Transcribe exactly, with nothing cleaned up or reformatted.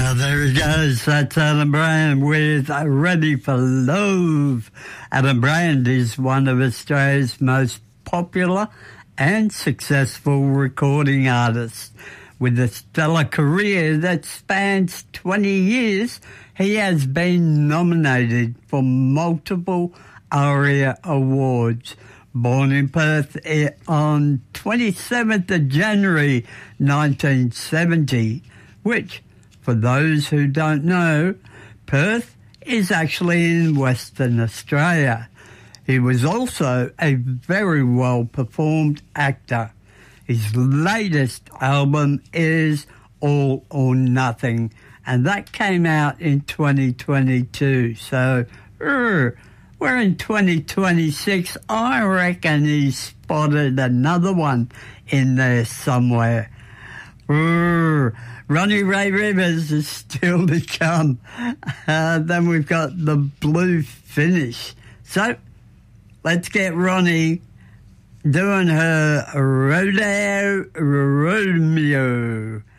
Well, there he goes. That's Adam Brand with Ready for Love. Adam Brand is one of Australia's most popular and successful recording artists. With a stellar career that spans twenty years, he has been nominated for multiple ARIA Awards. Born in Perth on twenty-seventh of January nineteen seventy, which, for those who don't know, Perth is actually in Western Australia. He was also a very well-performed actor. His latest album is All or Nothing, and that came out in twenty twenty-two. So, uh, we're in twenty twenty-six. I reckon he spotted another one in there somewhere. Uh, Ronnie Ray Rivers is still to come. Uh, then we've got the Blue Finish. So, let's get Ronnie doing her Rodeo Romeo.